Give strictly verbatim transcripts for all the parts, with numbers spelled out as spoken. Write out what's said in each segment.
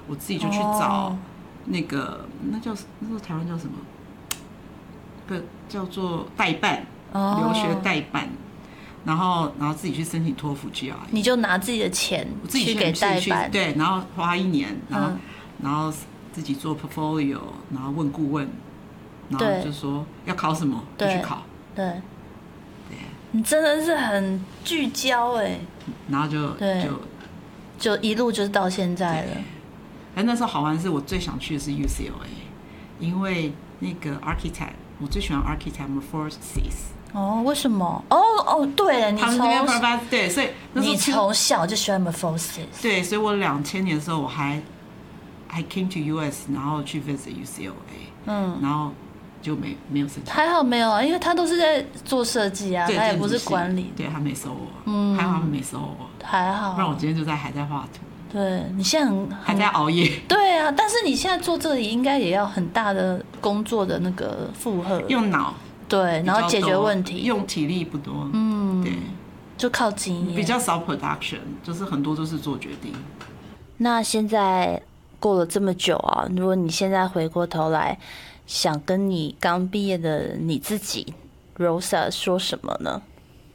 我自己就去找那个、哦、那叫那时候台湾叫什么？个叫做代办，哦、留学代办。然后，然后自己去申请托福 G R E， 你就拿自己的钱去给代办， 对，然后花一年，然后、嗯、然后自己做 portfolio， 然后问顾问，然后就说要考什么就去考， 对，对，你真的是很聚焦哎， 然后就对就就一路就是到现在了。 但那时候好玩的是，我最想去的是 U C L A， 因为那个 architect， 我最喜欢 architect Morphosis。 哦，为什么？哦哦，对了，你从对，所以你从小就喜欢 Morphosis。 对，所以我两千年的时候，我还还 came to U S， 然后去 visit U C L A， 嗯，然后就没没有申请。 还好没有啊，因为他都是在做设计啊，他也不是管理。 对，他没收我，嗯，还好他没收我， 还好， 不然我今天就在还在画图。 对，你现在很还在熬夜。 对啊，但是你现在做这里应该也要很大的工作的那个负荷， 用脑。 对，然后解决问题， 用体力不多， 嗯， 对， 就靠经验， 比较少 production， 就是很多都是做决定。 那现在过了这么久啊，如果你现在回过头来，想跟你刚毕业的你自己 Rosa 说什么呢？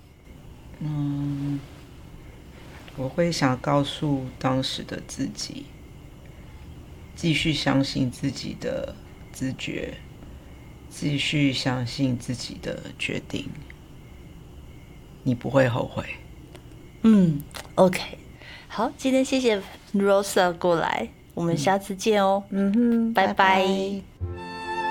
嗯，我会想告诉当时的自己，继续相信自己的直觉。继续相信自己的决定，你不会后悔。 嗯 ，OK， 好，今天谢谢 Rosa 过来，我们下次见哦。 嗯哼， 拜拜。 拜拜。